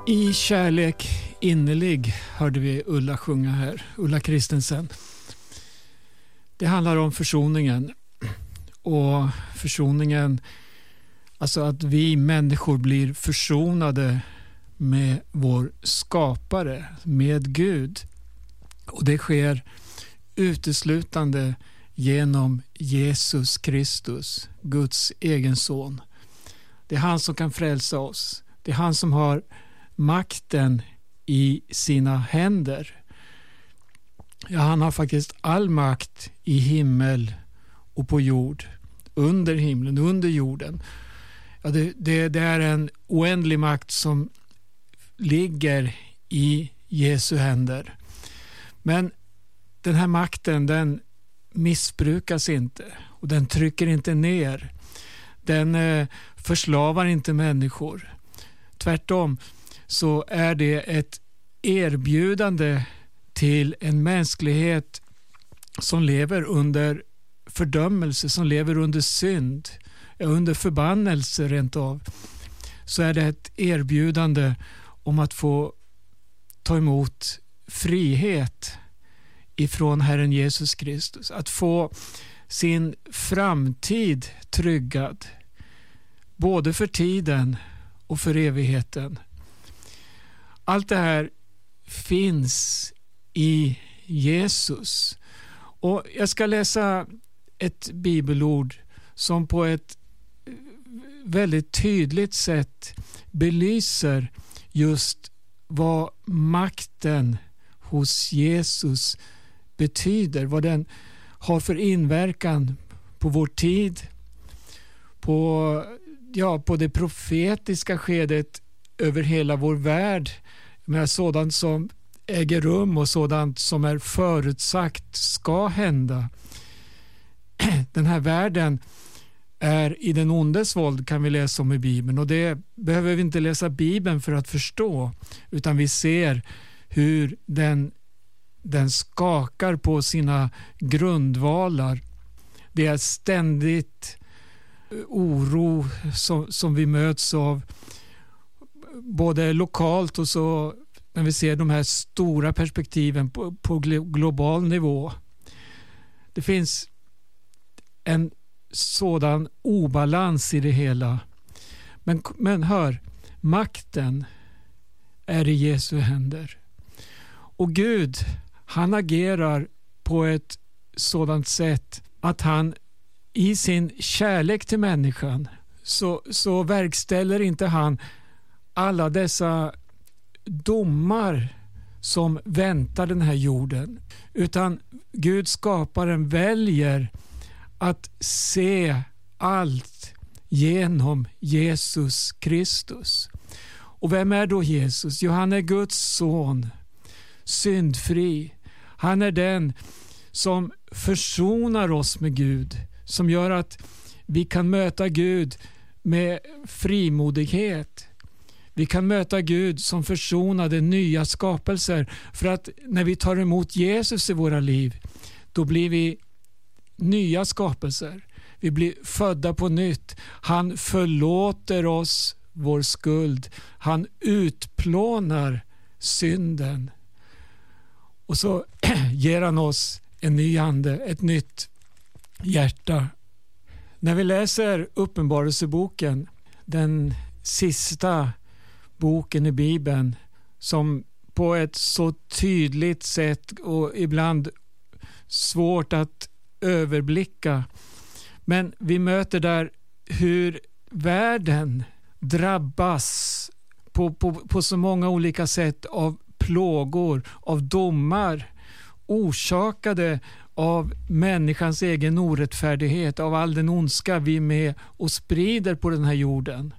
I kärlek innerlig hörde vi Ulla sjunga här, Ulla Kristensen. Det handlar om försoningen. Och försoningen, alltså att vi människor blir försonade med vår skapare, med Gud. Och det sker uteslutande genom Jesus Kristus, Guds egen son. Det är han som kan frälsa oss. Det är han som har makten i sina händer. Ja, han har faktiskt all makt i himmel och på jord, under himlen, under jorden. Ja, det är en oändlig makt som ligger i Jesu händer. Men den här makten, den missbrukas inte och den trycker inte ner. Den förslavar inte människor. Tvärtom så är det ett erbjudande till en mänsklighet som lever under fördömelse, som lever under synd, under förbannelse rent av. Så är det ett erbjudande om att få ta emot frihet ifrån Herren Jesus Kristus. Att få sin framtid tryggad, både för tiden och för evigheten. Allt det här finns i Jesus. Och jag ska läsa ett bibelord som på ett väldigt tydligt sätt belyser just vad makten hos Jesus betyder, vad den har för inverkan på vår tid, på det profetiska skedet över hela vår värld, med sådant som äger rum och sådant som är förutsagt ska hända. Den här världen är i den ondes våld, kan vi läsa om i Bibeln, och det behöver vi inte läsa Bibeln för att förstå, utan vi ser hur den skakar på sina grundvalar. Det är ständigt oro som vi möts av, både lokalt och så när vi ser de här stora perspektiven på global nivå. Det finns en sådan obalans i det hela. Men hör, makten är i Jesu händer. Och Gud, han agerar på ett sådant sätt att han i sin kärlek till människan så verkställer inte han alla dessa domar som väntar den här jorden, utan Gud skaparen väljer att se allt genom Jesus Kristus. Och vem är då Jesus? Jo, han är Guds son, syndfri. Han är den som försonar oss med Gud, som gör att vi kan möta Gud med frimodighet. Vi kan möta Gud som försonade nya skapelser, för att när vi tar emot Jesus i våra liv, då blir vi nya skapelser. Vi blir födda på nytt. Han förlåter oss vår skuld. Han utplånar synden. Och så ger han oss en ny ande, ett nytt hjärta. När vi läser Uppenbarelseboken, den sista boken i Bibeln, som på ett så tydligt sätt och ibland svårt att överblicka, men vi möter där hur världen drabbas på så många olika sätt av plågor, av domar orsakade av människans egen orättfärdighet, av all den ondska vi är med och sprider på den här jorden.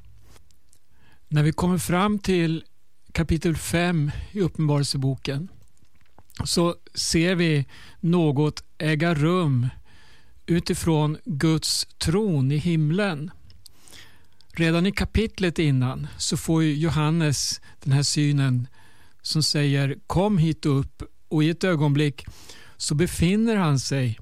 När vi kommer fram till kapitel 5 i Uppenbarelseboken, så ser vi något äga rum utifrån Guds tron i himlen. Redan i kapitlet innan så får Johannes den här synen som säger: kom hit upp, och i ett ögonblick så befinner han sig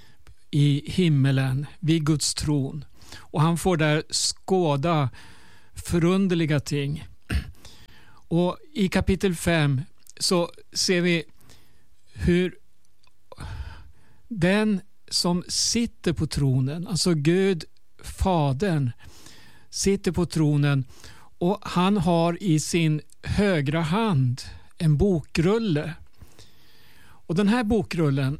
i himmelen vid Guds tron, och han får där skåda förunderliga ting. Och i kapitel 5 så ser vi hur den som sitter på tronen, alltså Gud, Fadern, sitter på tronen och han har i sin högra hand en bokrulle. Och den här bokrullen,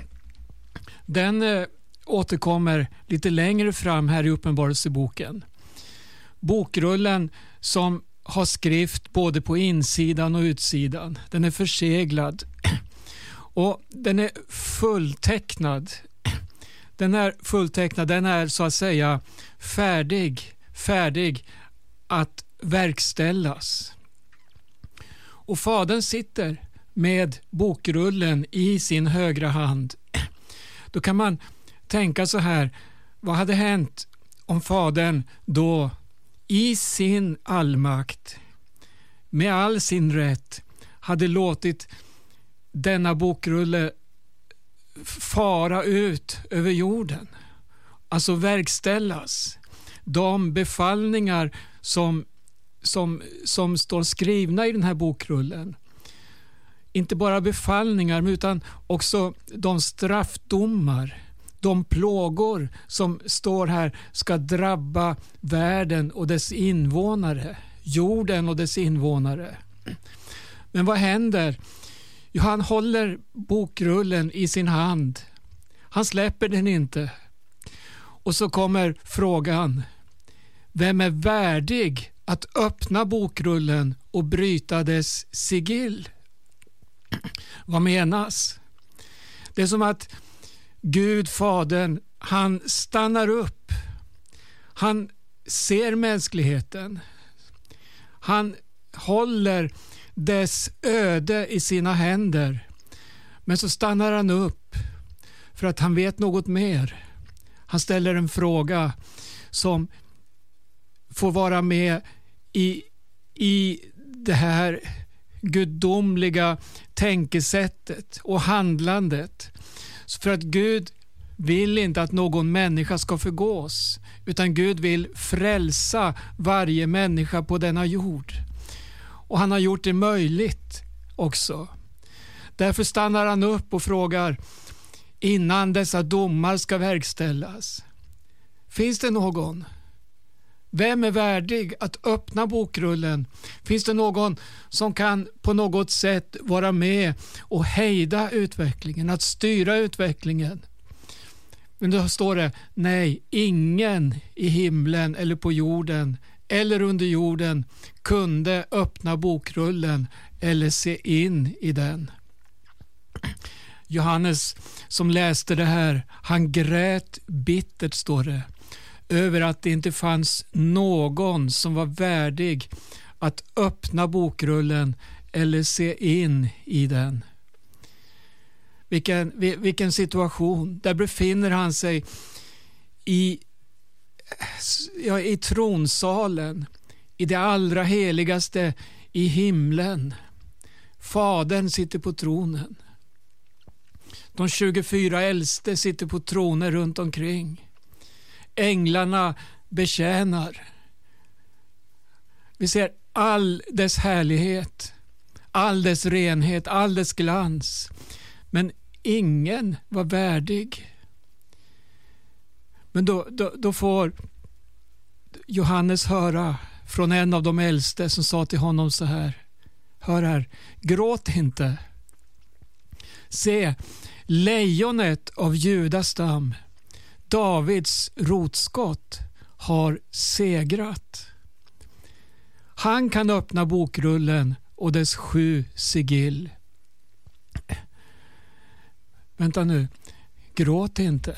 den återkommer lite längre fram här i Uppenbarelseboken. Bokrullen som har skrift både på insidan och utsidan. Den är förseglad och den är fulltecknad. Den är så att säga färdig att verkställas. Och Fadern sitter med bokrullen i sin högra hand. Då kan man tänka så här, vad hade hänt om Fadern då i sin allmakt med all sin rätt hade låtit denna bokrulle fara ut över jorden, alltså verkställas. De befallningar som står skrivna i den här bokrullen, inte bara befallningar utan också de straffdomar, de plågor som står här ska drabba världen och dess invånare, jorden och dess invånare. Men vad händer? Jo, han håller bokrullen i sin hand. Han släpper den inte. Och så kommer frågan: vem är värdig att öppna bokrullen och bryta dess sigill? Vad menas? Det är som att Gud, Fadern, han stannar upp. Han ser mänskligheten. Han håller dess öde i sina händer. Men så stannar han upp för att han vet något mer. Han ställer en fråga som får vara med i det här gudomliga tänkesättet och handlandet. För att Gud vill inte att någon människa ska förgås, utan Gud vill frälsa varje människa på denna jord. Och han har gjort det möjligt också. Därför stannar han upp och frågar, innan dessa domar ska verkställas, finns det någon? Vem är värdig att öppna bokrullen? Finns det någon som kan på något sätt vara med och hejda utvecklingen, att styra utvecklingen? Men då står det, nej, ingen i himlen eller på jorden eller under jorden kunde öppna bokrullen eller se in i den. Johannes som läste det här, han grät bittert, står det, över att det inte fanns någon som var värdig att öppna bokrullen eller se in i den. Vilken situation. Där befinner han sig i tronsalen, i det allra heligaste i himlen. Fadern sitter på tronen. De 24 äldste sitter på troner runt omkring. Änglarna betjänar. Vi ser all dess härlighet, all dess renhet, all dess glans. Men ingen var värdig. Men då får Johannes höra från en av de äldste som sa till honom så här: hör här, gråt inte. Se, lejonet av Judas stam, Davids rotskott, har segrat. Han kan öppna bokrullen och dess 7 sigill. Vänta nu, gråt inte.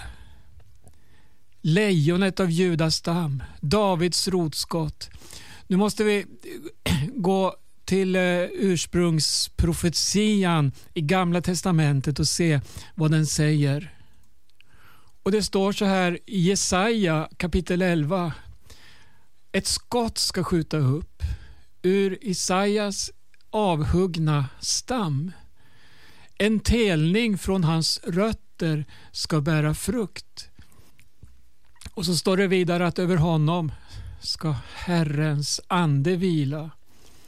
Lejonet av Judas stam, Davids rotskott. Nu måste vi gå till ursprungsprofetian i Gamla testamentet och se vad den säger. Och det står så här i Jesaja kapitel 11. Ett skott ska skjuta upp ur Isaias avhuggna stam. En telning från hans rötter ska bära frukt. Och så står det vidare att över honom ska Herrens ande vila.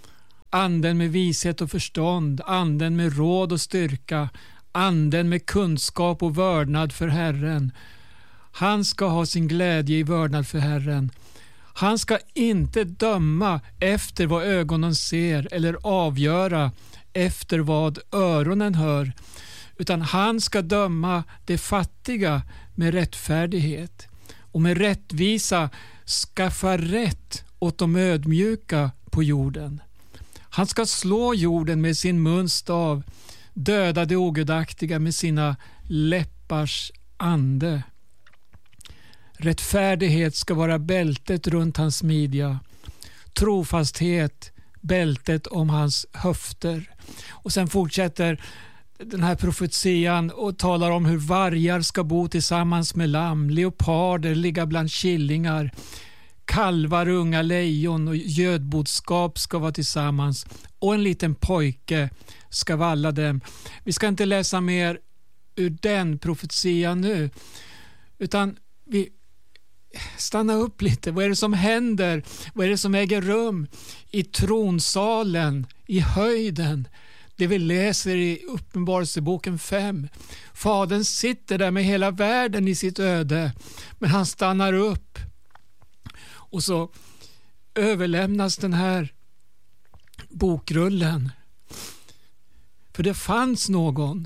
anden med vishet och förstånd, anden med råd och styrka, anden med kunskap och vördnad för Herren. Han ska ha sin glädje i vördnad för Herren. Han ska inte döma efter vad ögonen ser eller avgöra efter vad öronen hör, utan han ska döma de fattiga med rättfärdighet och med rättvisa skaffa rätt åt de ödmjuka på jorden. Han ska slå jorden med sin munstav, döda de ogudaktiga med sina läppars ande. Rättfärdighet ska vara bältet runt hans midja, trofasthet bältet om hans höfter. Och sen fortsätter den här profetian och talar om hur vargar ska bo tillsammans med lamm, leoparder ligga bland killingar, kalvar, unga lejon och gödboskap ska vara tillsammans och en liten pojke ska valla dem. Vi ska inte läsa mer ur den profetian nu, utan vi stannar upp lite. Vad är det som händer? Vad är det som äger rum i tronsalen, i höjden? Det vi läser i Uppenbarelseboken 5. Fadern sitter där med hela världen i sitt öde, men han stannar upp och så överlämnas den här bokrullen. För det fanns någon.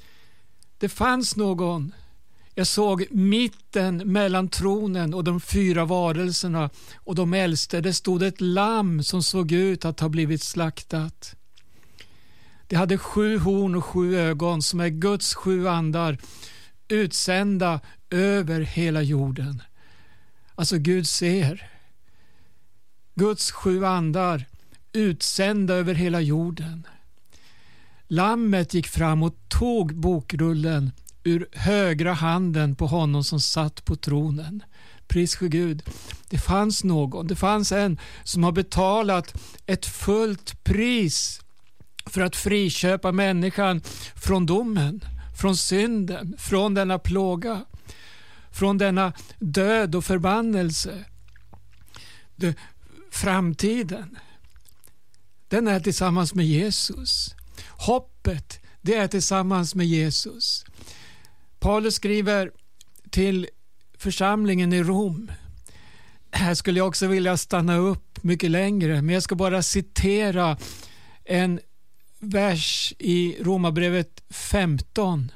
Jag såg mitten mellan tronen och de 4 varelserna och de äldste. Det stod ett lamm som såg ut att ha blivit slaktat. Det hade 7 horn och 7 ögon som är Guds 7 andar utsända över hela jorden. Alltså Gud ser. Guds 7 andar utsända över hela jorden. Lammet gick fram och tog bokrullen ur högra handen på honom som satt på tronen. Pris för Gud. Det fanns någon. Det fanns en som har betalat ett fullt pris för att friköpa människan från domen, från synden, från denna plåga, från denna död och förbannelse. Framtiden, den är tillsammans med Jesus. Hoppet, det är tillsammans med Jesus. Paulus skriver till församlingen i Rom. Här skulle jag också vilja stanna upp mycket längre, men jag ska bara citera en vers i Romarbrevet 15.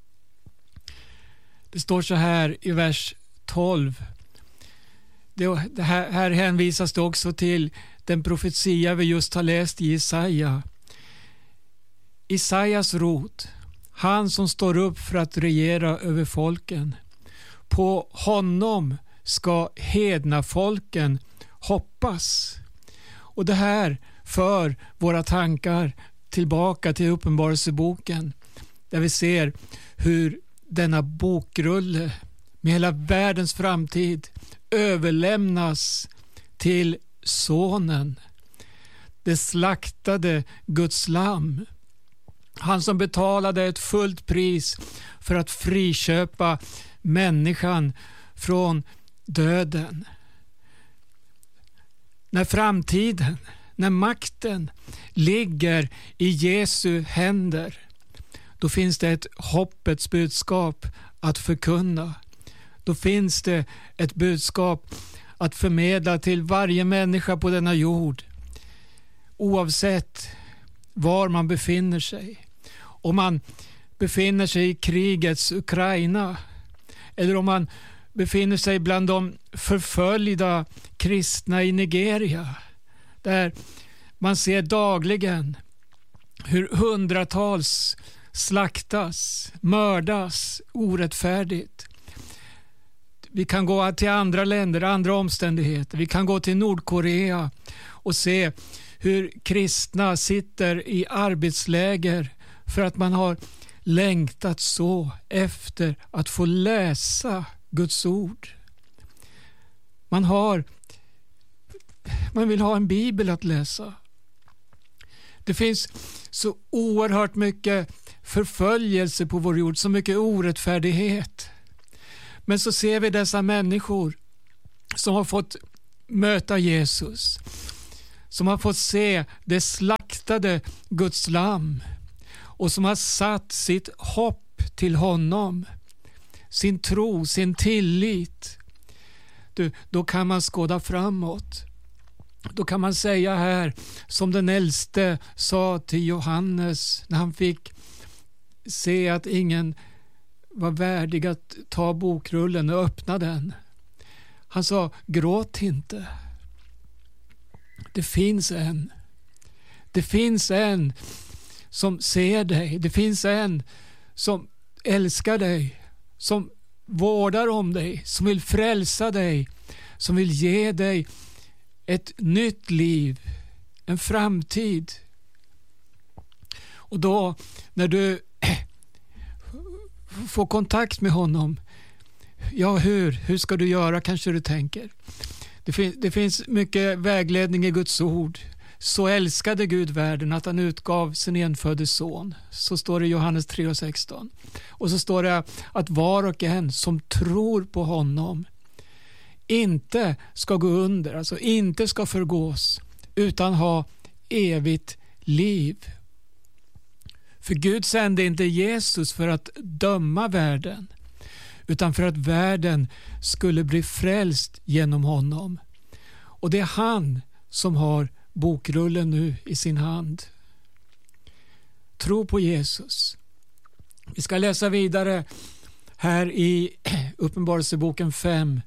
Det står så här i vers 12. Det här hänvisas det också till den profetia vi just har läst i Jesaja. Jesajas rot, han som står upp för att regera över folken. På honom ska hedna folken hoppas. Och det här för våra tankar tillbaka till Uppenbarelseboken, där vi ser hur denna bokrulle med hela världens framtid överlämnas till sonen, det slaktade Guds lamm. Han som betalade ett fullt pris för att friköpa människan från döden. När framtiden, när makten ligger i Jesu händer, då finns det ett hoppets budskap att förkunna. Då finns det ett budskap att förmedla till varje människa på denna jord, oavsett var man befinner sig. Om man befinner sig i krigets Ukraina, eller om man befinner sig bland de förföljda kristna i Nigeria, där man ser dagligen hur hundratals slaktas, mördas orättfärdigt. Vi kan gå till andra länder, andra omständigheter. Vi kan gå till Nordkorea och se hur kristna sitter i arbetsläger för att man har längtat så efter att få läsa Guds ord. Man vill ha en bibel att läsa. Det finns så oerhört mycket förföljelse på vår jord, så mycket orättfärdighet. Men så ser vi dessa människor som har fått möta Jesus, som har fått se det slaktade Guds lamm och som har satt sitt hopp till honom, sin tro, sin tillit, då kan man skåda framåt. Då kan man säga här som den äldste sa till Johannes när han fick se att ingen var värdig att ta bokrullen och öppna den. Han sa, gråt inte. Det finns en. Det finns en som ser dig. Det finns en som älskar dig. Som vårdar om dig. Som vill frälsa dig. Som vill ge dig ett nytt liv. En framtid. Och då när du får kontakt med honom. Ja, hur ska du göra, kanske du tänker. Det finns mycket vägledning i Guds ord. Så älskade Gud världen att han utgav sin enfödde son. Så står det i Johannes 3:16. Och så står det att var och en som tror på honom inte ska gå under, alltså inte ska förgås, utan ha evigt liv. För Gud sände inte Jesus för att döma världen, utan för att världen skulle bli frälst genom honom. Och det är han som har bokrullen nu i sin hand. Tro på Jesus. Vi ska läsa vidare här i Uppenbarelseboken 5.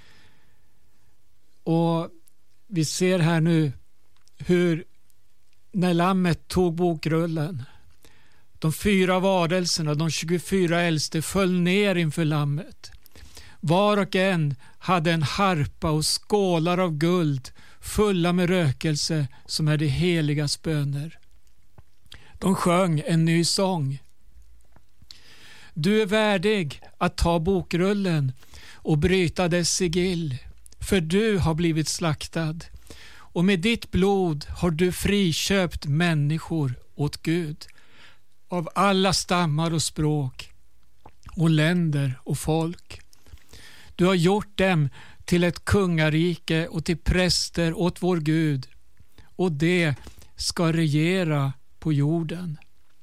Och vi ser här nu hur när lammet tog bokrullen, de 4 varelserna, de 24 äldste föll ner inför lammet. Var och en hade en harpa och skålar av guld fulla med rökelse som är det heligas böner. De sjöng en ny sång. Du är värdig att ta bokrullen och bryta dess sigill, för du har blivit slaktad och med ditt blod har du friköpt människor åt Gud av alla stammar och språk och länder och folk. Du har gjort dem till ett kungarike och till präster åt vår Gud, och det ska regera på jorden.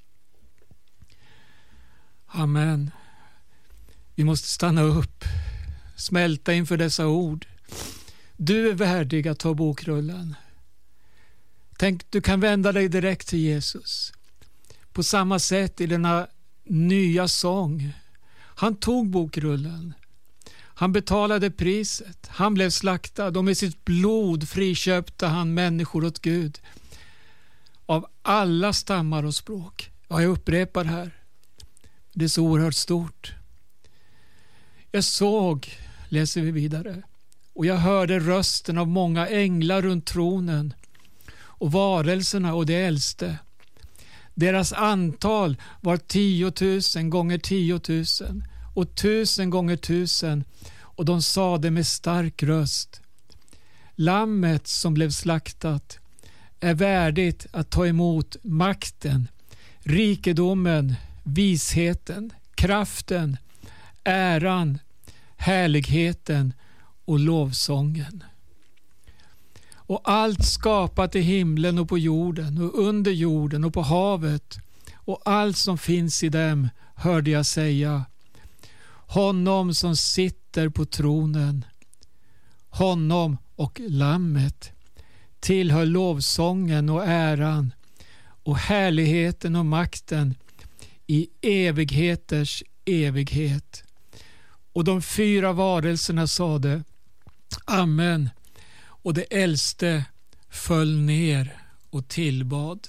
Amen. Vi måste stanna upp, smälta inför dessa ord. Du är värdig att ta bokrullen. Tänk, du kan vända dig direkt till Jesus. På samma sätt i denna nya sång. Han tog bokrullen. Han betalade priset. Han blev slaktad och med sitt blod friköpte han människor åt Gud. Av alla stammar och språk. Ja, jag upprepar här. Det är så oerhört stort. Jag såg, läser vi vidare, och jag hörde rösten av många änglar runt tronen och varelserna och de äldste. Deras antal var 10 000 gånger 10 000 och 1000 gånger 1000, och de sade med stark röst: Lammet som blev slaktat är värdigt att ta emot makten, rikedomen, visheten, kraften, äran, härligheten och lovsången. Och allt skapat i himlen och på jorden och under jorden och på havet och allt som finns i dem hörde jag säga: honom som sitter på tronen, honom och lammet tillhör lovsången och äran och härligheten och makten i evigheters evighet. Och de 4 varelserna sade: Amen. Och det äldste föll ner och tillbad.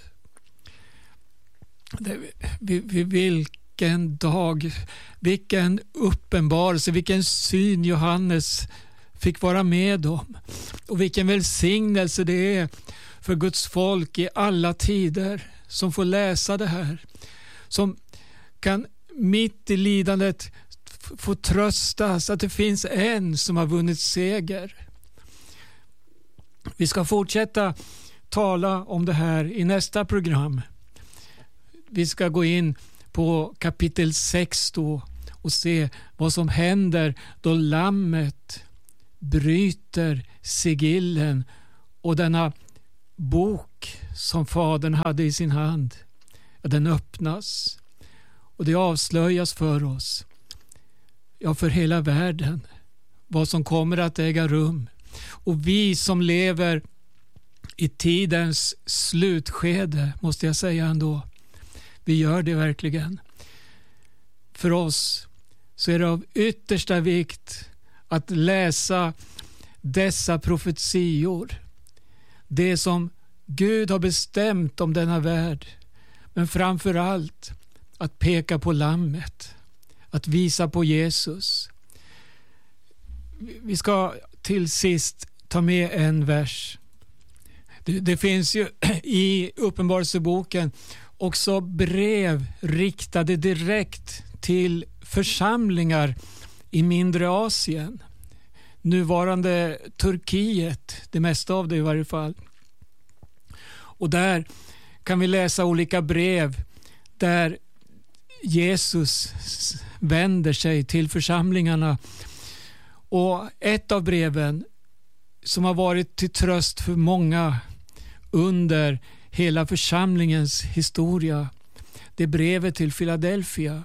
Vilken dag, vilken uppenbarelse, vilken syn Johannes fick vara med om. Och vilken välsignelse det är för Guds folk i alla tider som får läsa det här. Som kan mitt i lidandet få tröstas att det finns en som har vunnit seger. Vi ska fortsätta tala om det här i nästa program. Vi ska gå in på kapitel 6 då och se vad som händer då lammet bryter sigillen och denna bok som Fadern hade i sin hand, den öppnas och det avslöjas för oss, ja, för hela världen, vad som kommer att äga rum. Och vi som lever i tidens slutskede, måste jag säga ändå, vi gör det verkligen. För oss så är det av yttersta vikt att läsa dessa profetior, det som Gud har bestämt om denna värld, men framför allt att peka på Lammet, att visa på Jesus. Vi ska till sist ta med en vers. Det finns ju i Uppenbarelseboken också brev riktade direkt till församlingar i mindre Asien. Nuvarande Turkiet, det mesta av det i varje fall. Och där kan vi läsa olika brev där Jesus vänder sig till församlingarna. Och ett av breven som har varit till tröst för många under hela församlingens historia, det är brevet till Philadelphia.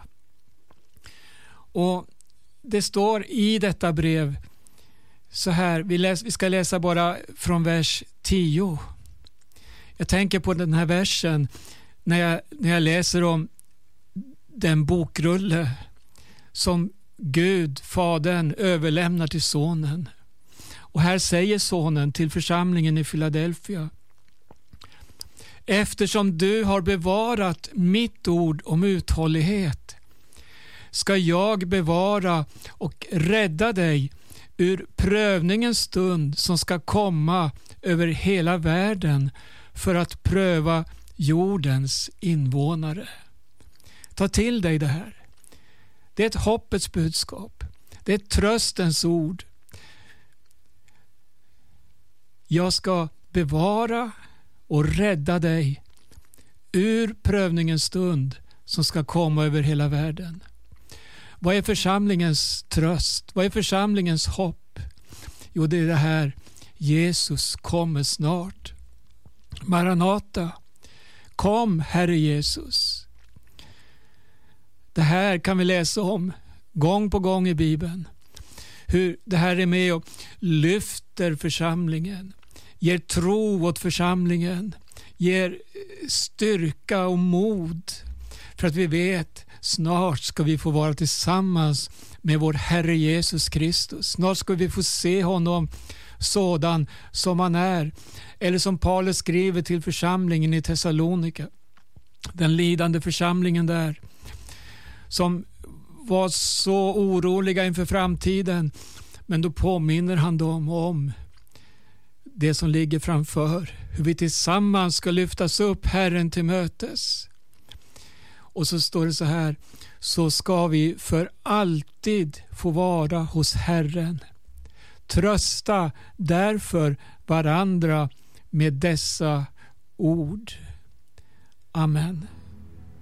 Och det står i detta brev så här, vi ska läsa bara från vers 10. Jag tänker på den här versen när jag läser om den bokrulle som Gud, Fadern, överlämnar till Sonen. Och här säger Sonen till församlingen i Philadelphia: eftersom du har bevarat mitt ord om uthållighet ska jag bevara och rädda dig ur prövningens stund som ska komma över hela världen för att pröva jordens invånare. Ta till dig det här. Det är ett hoppets budskap. Det är ett tröstens ord. Jag ska bevara och rädda dig ur prövningens stund som ska komma över hela världen. Vad är församlingens tröst? Vad är församlingens hopp? Jo, det är det här: Jesus kommer snart. Maranata, kom Herre Jesus. Det här kan vi läsa om gång på gång i Bibeln. Hur det här är med och lyfter församlingen, ger tro åt församlingen, ger styrka och mod. För att vi vet, snart ska vi få vara tillsammans med vår Herre Jesus Kristus. Snart ska vi få se honom sådan som han är. Eller som Paulus skriver till församlingen i Thessalonika, den lidande församlingen där, som var så oroliga inför framtiden. Men då påminner han dem om det som ligger framför. Hur vi tillsammans ska lyftas upp Herren till mötes. Och så står det så här: så ska vi för alltid få vara hos Herren. Trösta därför varandra med dessa ord. Amen.